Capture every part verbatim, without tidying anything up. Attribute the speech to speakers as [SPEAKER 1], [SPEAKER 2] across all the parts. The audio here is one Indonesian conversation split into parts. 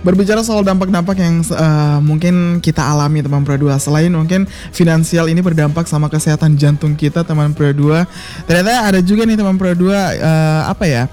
[SPEAKER 1] berbicara soal dampak-dampak yang uh, mungkin kita alami teman Pro dua, selain mungkin finansial ini berdampak sama kesehatan jantung kita teman Pro dua, ternyata ada juga nih teman Pro dua uh, apa ya?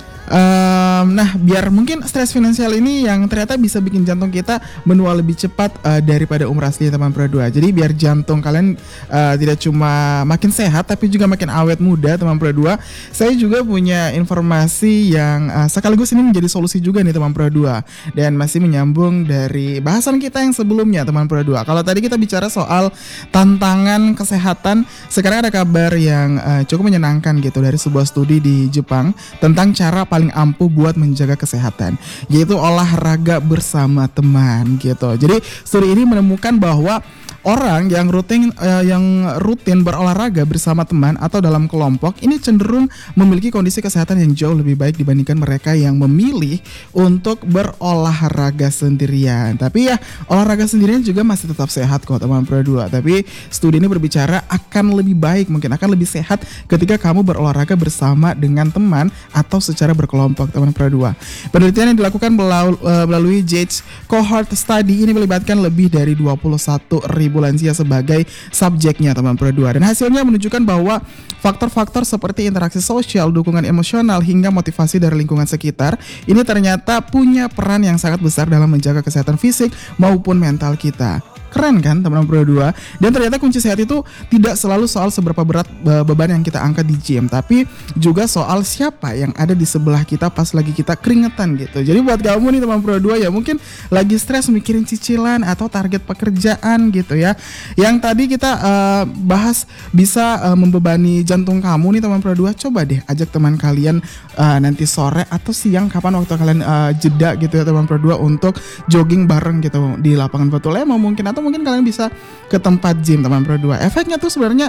[SPEAKER 1] Um, nah, biar mungkin stres finansial ini yang ternyata bisa bikin jantung kita menua lebih cepat uh, daripada umur asli teman Pro dua. Jadi biar jantung kalian uh, tidak cuma makin sehat tapi juga makin awet muda teman Pro dua, saya juga punya informasi yang uh, sekaligus ini menjadi solusi juga nih teman Pro dua, dan masih menyambung dari bahasan kita yang sebelumnya teman Pro dua. Kalau tadi kita bicara soal tantangan kesehatan, sekarang ada kabar yang uh, cukup menyenangkan gitu dari sebuah studi di Jepang tentang cara paling ampuh buat menjaga kesehatan, yaitu olahraga bersama teman gitu. Jadi studi ini menemukan bahwa orang yang rutin uh, yang rutin berolahraga bersama teman atau dalam kelompok ini cenderung memiliki kondisi kesehatan yang jauh lebih baik dibandingkan mereka yang memilih untuk berolahraga sendirian. Tapi ya, olahraga sendirian juga masih tetap sehat kok teman Pro dua. Tapi studi ini berbicara akan lebih baik, mungkin akan lebih sehat ketika kamu berolahraga bersama dengan teman atau secara berkelompok teman Pro dua. Penelitian yang dilakukan melalui Gates Cohort Study ini melibatkan lebih dari dua puluh satu ribu lansia sebagai subjeknya teman Pro dua, dan hasilnya menunjukkan bahwa faktor-faktor seperti interaksi sosial, dukungan emosional hingga motivasi dari lingkungan sekitar ini ternyata punya peran yang sangat besar dalam menjaga kesehatan fisik maupun mental kita. Keren kan teman Pro dua? Dan ternyata kunci sehat itu tidak selalu soal seberapa berat beban yang kita angkat di gym, tapi juga soal siapa yang ada di sebelah kita pas lagi kita keringetan gitu. Jadi buat kamu nih teman Pro dua ya mungkin lagi stres mikirin cicilan atau target pekerjaan gitu ya, yang tadi kita uh, bahas bisa uh, membebani jantung kamu nih teman Pro dua, coba deh ajak teman kalian uh, nanti sore atau siang kapan waktu kalian uh, jeda gitu ya teman Pro dua untuk jogging bareng gitu di lapangan Batu Lemo mungkin, atau mungkin kalian bisa ke tempat gym teman Pro dua. Efeknya tuh sebenarnya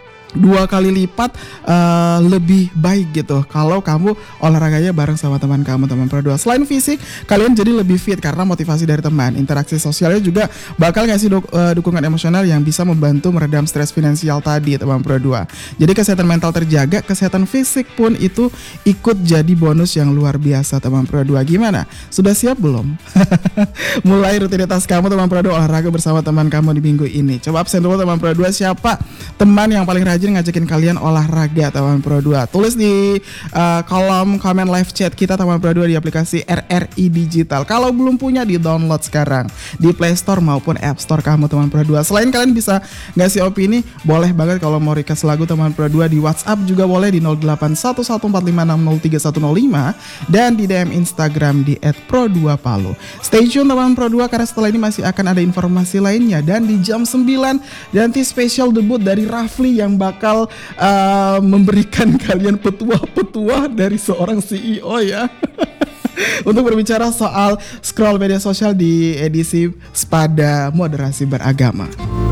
[SPEAKER 1] dua kali lipat uh, lebih baik gitu kalau kamu olahraganya bareng sama teman kamu teman Pro dua. Selain fisik, kalian jadi lebih fit karena motivasi dari teman. Interaksi sosialnya juga bakal ngasih duk- uh, dukungan emosional yang bisa membantu meredam stres finansial tadi teman Pro dua. Jadi kesehatan mental terjaga, kesehatan fisik pun itu ikut jadi bonus yang luar biasa teman Pro dua. Gimana? Sudah siap belum? Mulai rutinitas kamu teman Pro dua olahraga bersama teman kamu di minggu ini. Coba absen dulu teman Pro dua, siapa teman yang paling rajin ngajakin kalian olahraga teman Pro dua. Tulis di uh, kolom komen live chat kita teman Pro dua di aplikasi R R I Digital. Kalau belum punya, di download sekarang di Play Store maupun App Store kamu teman Pro dua. Selain kalian bisa ngasih opini, boleh banget kalau mau request lagu teman Pro dua di WhatsApp juga boleh di nol delapan satu satu empat lima enam nol tiga satu nol lima dan di D M Instagram di et pro dua palu. Stay tune teman Pro dua karena setelah ini masih akan ada informasi lainnya, dan di jam sembilan nanti special debut dari Rafli yang bakal uh, memberikan kalian petua-petua dari seorang C E O ya. Untuk berbicara soal scroll media sosial di edisi Spada Moderasi Beragama.